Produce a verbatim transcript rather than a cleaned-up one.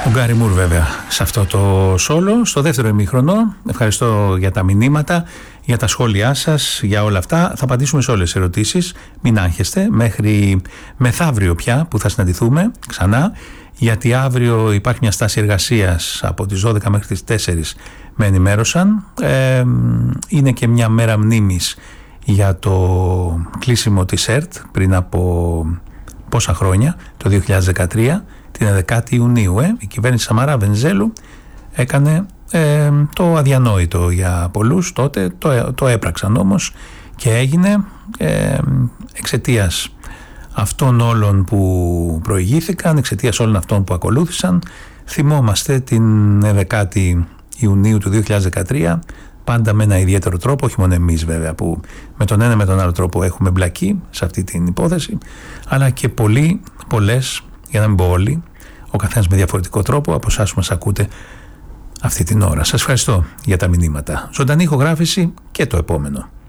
Ο Γκάρι Μουρ βέβαια σε αυτό το σόλο. Στο δεύτερο ημίχρονο, ευχαριστώ για τα μηνύματα, για τα σχόλιά σας, για όλα αυτά. Θα απαντήσουμε σε όλες τις ερωτήσεις. Μην άγχεστε μέχρι μεθαύριο πια που θα συναντηθούμε ξανά, γιατί αύριο υπάρχει μια στάση εργασίας από τις δώδεκα μέχρι τις τέσσερις, με ενημέρωσαν. Ε, είναι και μια μέρα μνήμης για το κλείσιμο της ΕΡΤ πριν από πόσα χρόνια, το δύο χιλιάδες δεκατρία, την δεκάτη Ιουνίου. Ε, η κυβέρνηση Σαμαρά Βενιζέλου έκανε ε, το αδιανόητο για πολλούς τότε, το, το έπραξαν όμως και έγινε ε, εξαιτίας αυτών όλων που προηγήθηκαν, εξαιτίας όλων αυτών που ακολούθησαν. Θυμόμαστε την δεκάτη Ιουνίου του δύο χιλιάδες δεκατρία πάντα με ένα ιδιαίτερο τρόπο, όχι μόνο εμείς βέβαια που με τον ένα με τον άλλο τρόπο έχουμε μπλακεί σε αυτή την υπόθεση, αλλά και πολλοί, πολλές, για να μην πω όλοι, ο καθένας με διαφορετικό τρόπο από εσάς που μας ακούτε αυτή την ώρα. Σας ευχαριστώ για τα μηνύματα. Ζωντανή ηχογράφηση και το επόμενο.